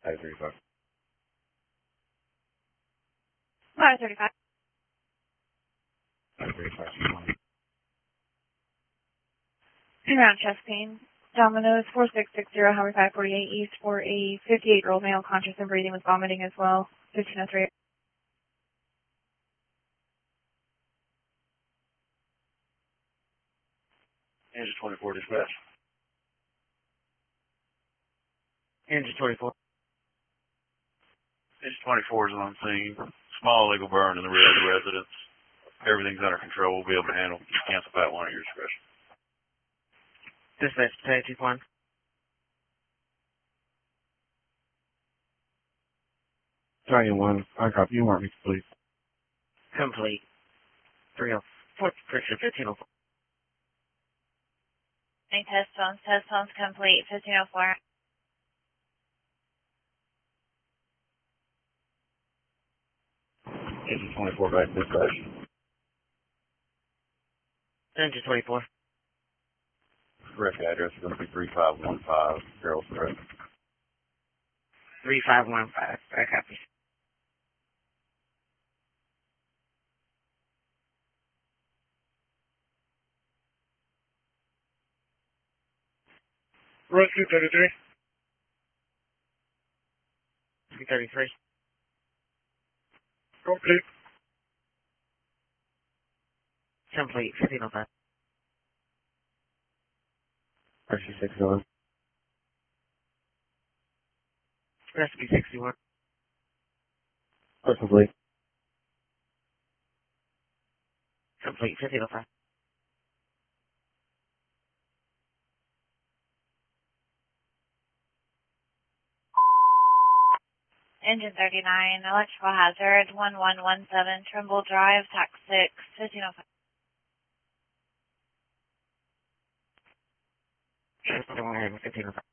I-35. I-35. I-35. Around chest pain. Domino's 4660 Highway 548 East for a 58-year-old male conscious and breathing with vomiting as well. 1503. Engine 24 dispatch. Engine 24. Engine 24 is on scene. Small illegal burn in the rear of the residence. Everything's under control. We'll be able to handle. Cancel Pat 1 at your discretion. Dispatch Battalion 2-1. Battalion 1, I copy. You want me complete. Complete. 304. 1504. Test phones complete. 1504. Engine 24 back dispatch. Engine 24. Correct address is going to be 3515 Gerald Street. 3515. I copy. Rescue 33. 333. Complete. Complete. 1505. Rescue 61. Rescue 61. Complete. Complete. 1505. Engine 39, electrical hazard, 1117, Trimble Drive, TAC 6, 1505. Just 1505.